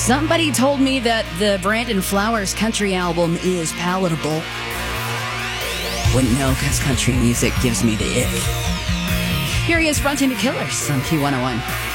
Somebody told me that the Brandon Flowers country album is palatable. Wouldn't know, because country music gives me the ick. Here he is fronting the Killers on Q101.